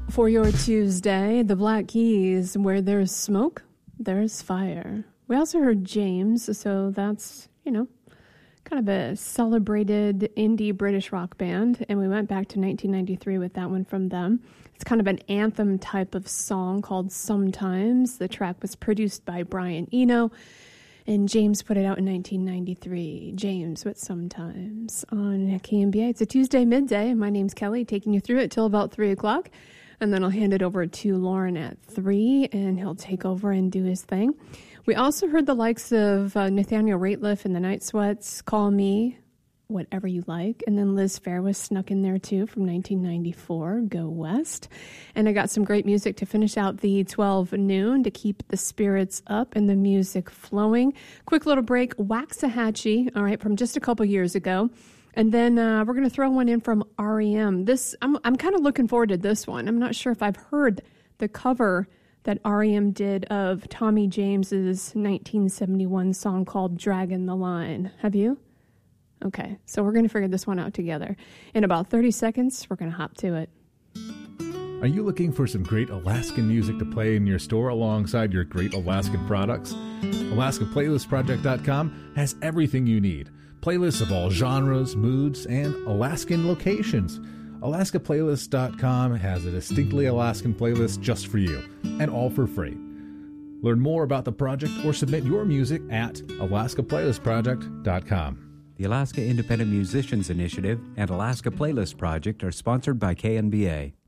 For your Tuesday, the Black Keys, where there's smoke, there's fire. We also heard James, so that's, kind of a celebrated indie British rock band, and we went back to 1993 with that one from them. It's kind of an anthem type of song called Sometimes. The track was produced by Brian Eno, and James put it out in 1993. James with Sometimes on KMBA. It's a Tuesday midday. My name's Kelly, taking you through it till about 3 o'clock. And then I'll hand it over to Lauren at 3, and he'll take over and do his thing. We also heard the likes of Nathaniel Rateliff and the Night Sweats, Call Me, Whatever You Like. And then Liz Phair was snuck in there, too, from 1994, Go West. And I got some great music to finish out the 12 noon to keep the spirits up and the music flowing. Quick little break, Waxahachie, all right, from just a couple years ago. And then we're going to throw one in from REM. I'm kind of looking forward to this one. I'm not sure if I've heard the cover that REM did of Tommy James's 1971 song called Draggin' the Line. Have you? Okay, so we're going to figure this one out together. In about 30 seconds, we're going to hop to it. Are you looking for some great Alaskan music to play in your store alongside your great Alaskan products? AlaskaPlaylistProject.com has everything you need. Playlists of all genres, moods, and Alaskan locations. AlaskaPlaylist.com has a distinctly Alaskan playlist just for you, and all for free. Learn more about the project or submit your music at AlaskaPlaylistProject.com. The Alaska Independent Musicians Initiative and Alaska Playlist Project are sponsored by KNBA.